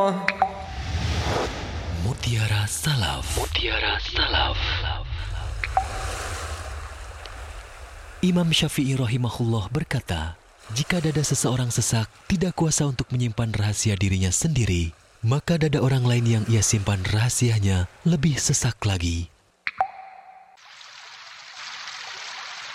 Mutiara Salaf. Mutiara Salaf. Imam Syafi'i rahimahullah berkata, jika dada seseorang sesak tidak kuasa untuk menyimpan rahasia dirinya sendiri, maka dada orang lain yang ia simpan rahasianya lebih sesak lagi.